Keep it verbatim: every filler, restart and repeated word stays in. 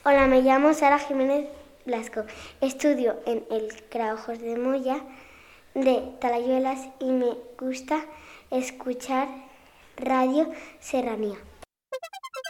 Hola, me llamo Sara Jiménez Blasco. Estudio en el Craojos de Moya de Talayuelas y me gusta escuchar Radio Serranía.